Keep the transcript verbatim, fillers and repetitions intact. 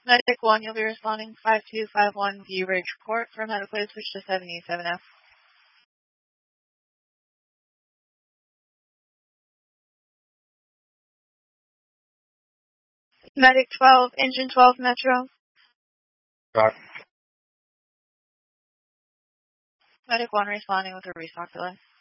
Medic one, you'll be responding five two five one View Ridge Court for medical aid, switch to seventy-seven F. Medic twelve, Engine twelve Metro. Rock. Medic one responding with a restock delay.